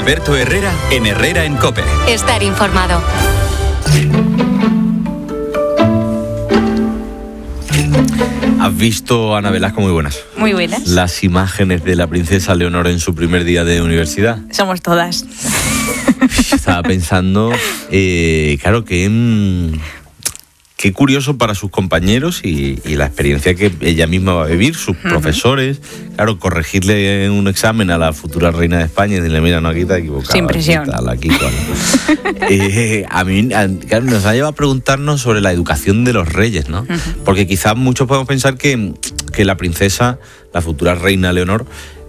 Alberto Herrera en Herrera en COPE. Estar informado. ¿Has visto, Ana Velasco? Muy buenas. Muy buenas. Las imágenes de la princesa Leonor en su primer día de universidad. Somos todas. Estaba pensando, claro, que qué curioso para sus compañeros y la experiencia que ella misma va a vivir, sus profesores. Claro, corregirle un examen a la futura reina de España y decirle, mira, no, aquí te has equivocado. Sin presión. A mí, claro, nos ha llevado a preguntarnos sobre la educación de los reyes, ¿no? Porque quizás muchos podemos pensar que la princesa, la futura reina Leonor,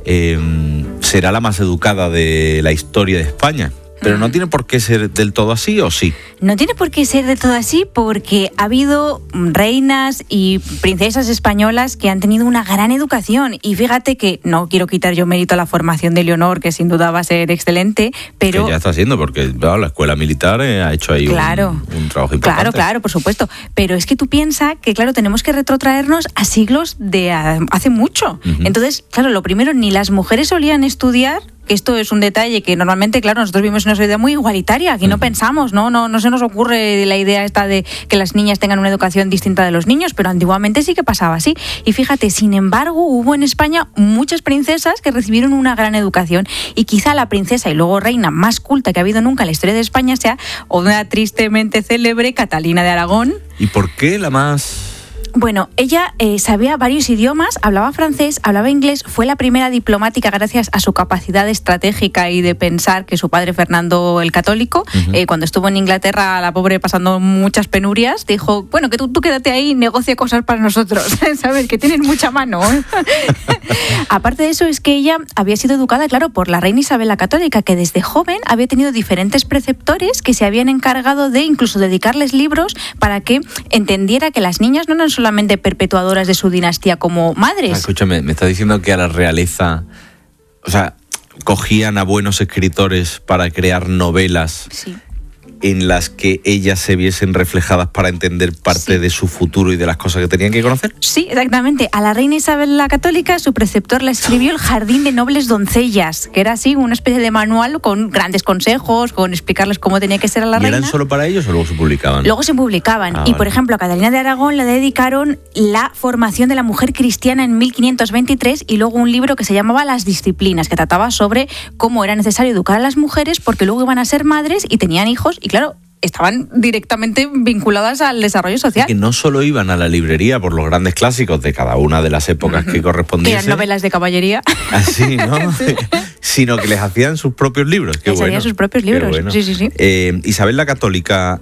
será la más educada de la historia de España. Pero no tiene por qué ser del todo así, ¿o sí? No tiene por qué ser del todo así porque ha habido reinas y princesas españolas que han tenido una gran educación. Y fíjate que no quiero quitar yo mérito a la formación de Leonor, que sin duda va a ser excelente, pero... Que ya está haciendo, porque la escuela militar ha hecho ahí un trabajo importante. Claro, por supuesto. Pero es que tú piensas que, claro, tenemos que retrotraernos a siglos de hace mucho. Entonces, claro, lo primero, ni las mujeres solían estudiar. Esto es un detalle que normalmente, claro, nosotros vivimos una sociedad muy igualitaria, aquí no pensamos, no se nos ocurre la idea esta de que las niñas tengan una educación distinta de los niños, pero antiguamente sí que pasaba así. Y fíjate, sin embargo, hubo en España muchas princesas que recibieron una gran educación y quizá la princesa y luego reina más culta que ha habido nunca en la historia de España sea una tristemente célebre Catalina de Aragón. ¿Y por qué la más...? Bueno, ella sabía varios idiomas, hablaba francés, hablaba inglés, fue la primera diplomática gracias a su capacidad estratégica y de pensar que su padre Fernando el Católico, cuando estuvo en Inglaterra, la pobre pasando muchas penurias, dijo, bueno, que tú quédate ahí y negocia cosas para nosotros, ¿sabes? Que tienes mucha mano. Aparte de eso, es que ella había sido educada, claro, por la reina Isabel la Católica, que desde joven había tenido diferentes preceptores que se habían encargado de incluso dedicarles libros para que entendiera que las niñas no eran solamente perpetuadoras de su dinastía como madres. Escúchame, me estás diciendo que a la realeza, o sea, cogían a buenos escritores para crear novelas. Sí. En las que ellas se viesen reflejadas para entender parte de su futuro y de las cosas que tenían que conocer. Sí, exactamente. A la reina Isabel la Católica, su preceptor la escribió El Jardín de Nobles Doncellas, que era así, una especie de manual con grandes consejos, con explicarles cómo tenía que ser a la reina. ¿Y eran solo para ellos o luego se publicaban? Luego se publicaban. Vale. Por ejemplo, a Catalina de Aragón le dedicaron la formación de la mujer cristiana en 1523 y luego un libro que se llamaba Las Disciplinas, que trataba sobre cómo era necesario educar a las mujeres porque luego iban a ser madres y tenían hijos y claro, estaban directamente vinculadas al desarrollo social. Que no solo iban a la librería por los grandes clásicos de cada una de las épocas que correspondiesen. Que eran novelas de caballería. Así, ¿no? Sí. Sino que les hacían sus propios libros. Qué bueno. Hacían sus propios libros, bueno. sí. Isabel la Católica,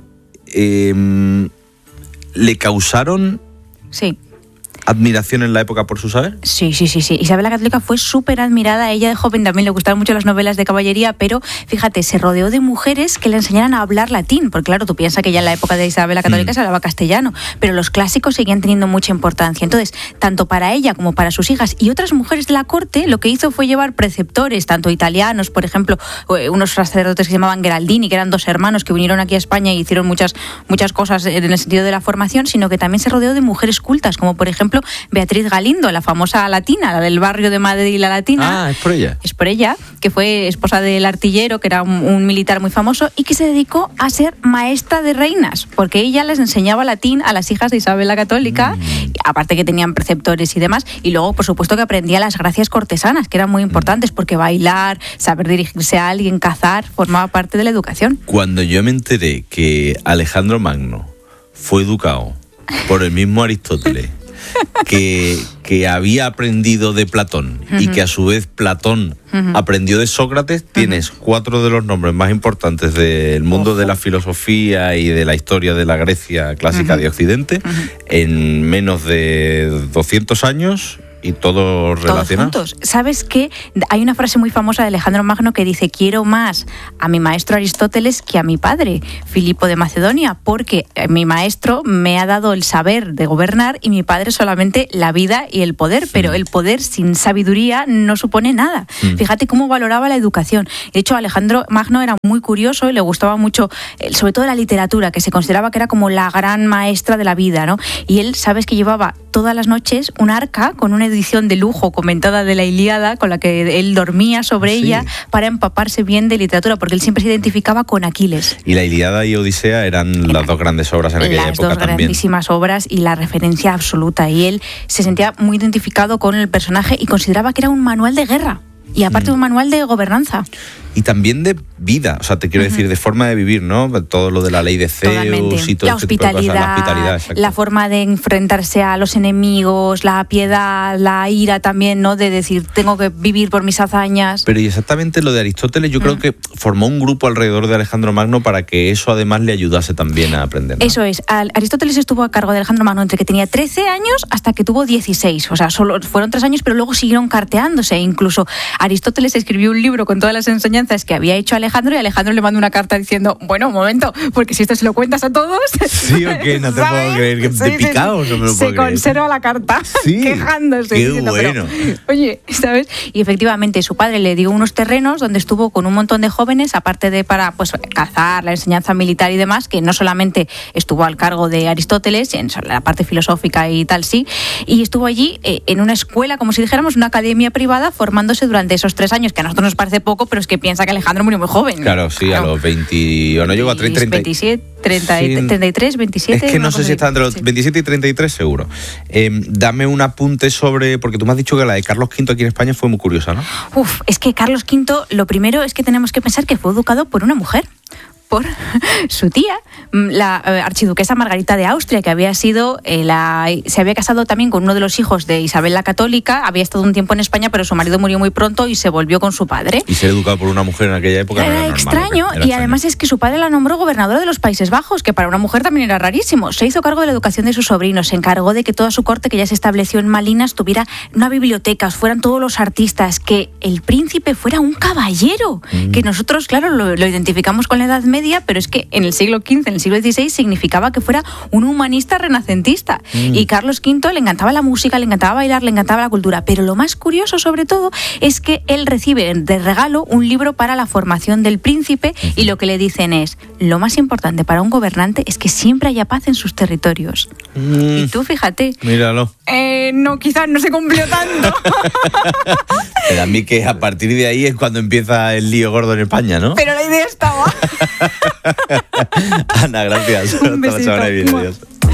¿le causaron admiración en la época por su saber? Sí. Isabel la Católica fue súper admirada. A ella de joven también le gustaban mucho las novelas de caballería, pero fíjate, se rodeó de mujeres que le enseñaran a hablar latín, porque claro, tú piensas que ya en la época de Isabel la Católica se hablaba castellano, pero los clásicos seguían teniendo mucha importancia. Entonces, tanto para ella como para sus hijas y otras mujeres de la corte, lo que hizo fue llevar preceptores, tanto italianos, por ejemplo, unos sacerdotes que se llamaban Gheraldini, que eran dos hermanos que vinieron aquí a España y hicieron muchas cosas en el sentido de la formación, sino que también se rodeó de mujeres cultas, como por ejemplo Beatriz Galindo, la famosa latina, la del barrio de Madrid, la latina. Ah, es por ella. Es por ella, que fue esposa del artillero, que era un militar muy famoso y que se dedicó a ser maestra de reinas, porque ella les enseñaba latín a las hijas de Isabel la Católica, aparte que tenían preceptores y demás, y luego, por supuesto, que aprendía las gracias cortesanas, que eran muy importantes, porque bailar, saber dirigirse a alguien, cazar, formaba parte de la educación. Cuando yo me enteré que Alejandro Magno fue educado por el mismo Aristóteles, que había aprendido de Platón y que a su vez Platón aprendió de Sócrates, tienes 4 de los nombres más importantes del mundo de la filosofía y de la historia de la Grecia clásica de Occidente en menos de 200 años. Y todos relacionados. Todos juntos. ¿Sabes qué? Hay una frase muy famosa de Alejandro Magno que dice: quiero más a mi maestro Aristóteles que a mi padre, Filipo de Macedonia, porque mi maestro me ha dado el saber de gobernar y mi padre solamente la vida y el poder, pero el poder sin sabiduría no supone nada. Fíjate cómo valoraba la educación. De hecho, Alejandro Magno era muy curioso y le gustaba mucho, sobre todo la literatura, que se consideraba que era como la gran maestra de la vida, ¿no? Y él, sabes que llevaba todas las noches un arca con una edición de lujo comentada de la Ilíada con la que él dormía sobre ella para empaparse bien de literatura, porque él siempre se identificaba con Aquiles. Y la Ilíada y Odisea eran las dos grandes obras en aquella época también. Las dos grandísimas obras y la referencia absoluta. Y él se sentía muy identificado con el personaje y consideraba que era un manual de guerra. Y aparte un manual de gobernanza. Y también de vida, o sea, te quiero decir, de forma de vivir, ¿no? Todo lo de la ley de Zeus y todo la hospitalidad, la hospitalidad, la forma de enfrentarse a los enemigos, la piedad, la ira también, ¿no? De decir, tengo que vivir por mis hazañas. Pero y exactamente lo de Aristóteles, yo creo que formó un grupo alrededor de Alejandro Magno para que eso además le ayudase también a aprender, ¿no? Eso es. Aristóteles estuvo a cargo de Alejandro Magno entre que tenía 13 años hasta que tuvo 16. O sea, solo fueron 3 años, pero luego siguieron carteándose. Incluso Aristóteles escribió un libro con todas las enseñanzas que había hecho Alejandro y Alejandro le mandó una carta diciendo, bueno, un momento, porque si esto se lo cuentas a todos... Sí, o que no te puedo creer, que de picado no me lo puedo creer. Se conserva la carta, quejándose. Qué diciendo, bueno. Pero, oye, ¿sabes? Y efectivamente su padre le dio unos terrenos donde estuvo con un montón de jóvenes, aparte de para pues cazar, la enseñanza militar y demás, que no solamente estuvo al cargo de Aristóteles, en la parte filosófica y tal, sí, y estuvo allí en una escuela, como si dijéramos, una academia privada, formándose durante esos 3 años, que a nosotros nos parece poco, pero es que piensa que Alejandro murió muy joven. Claro, sí, a los 20... o no llegó a 30... 27, 33, 27... Es que no sé si está entre los 27 y 33 seguro. Dame un apunte sobre... Porque tú me has dicho que la de Carlos V aquí en España fue muy curiosa, ¿no? Es que Carlos V, lo primero es que tenemos que pensar que fue educado por una mujer. Por su tía, la archiduquesa Margarita de Austria, que había sido se había casado también con uno de los hijos de Isabel la Católica, había estado un tiempo en España, pero su marido murió muy pronto y se volvió con su padre. Y ser educado por una mujer en aquella época era extraño, y además es que su padre la nombró gobernadora de los Países Bajos, que para una mujer también era rarísimo. Se hizo cargo de la educación de sus sobrinos, se encargó de que toda su corte, que ya se estableció en Malinas, tuviera una biblioteca, fueran todos los artistas, que el príncipe fuera un caballero, que nosotros, claro, lo identificamos con la Edad Media, pero es que en el siglo XV, en el siglo XVI, significaba que fuera un humanista renacentista. Y Carlos V le encantaba la música, le encantaba bailar, le encantaba la cultura. Pero lo más curioso, sobre todo, es que él recibe de regalo un libro para la formación del príncipe, y lo que le dicen es, lo más importante para un gobernante es que siempre haya paz en sus territorios. Y tú, fíjate. Míralo. No, quizás no se cumplió tanto. Pero a mí que a partir de ahí es cuando empieza el lío gordo en España, ¿no? Pero la idea estaba. Ana, gracias. Un besito. Hasta la semana que viene. Adiós.